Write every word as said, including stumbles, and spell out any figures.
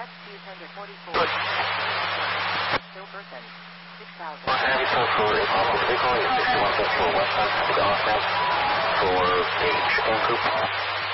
West two Tender forty-four. Silverton, six thousand. Los Angeles for Apollo vehicle, sixty-one foot four westbound, traffic off ramp for Page and Group.